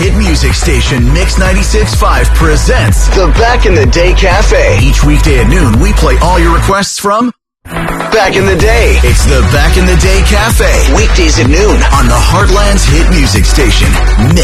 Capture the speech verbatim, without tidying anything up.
hit music station Mix ninety-six point five presents the Back in the Day Cafe. Each weekday at noon, we play all your requests from Back in the Day. It's the Back in the Day Cafe. Weekdays at noon on the Heartland's hit music station, Mix.